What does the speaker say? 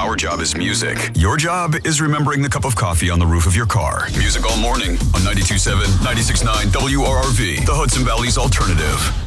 Our job is music. Your job is remembering the cup of coffee on the roof of your car. Music all morning on 92.7, 96.9 WRRV, the Hudson Valley's alternative.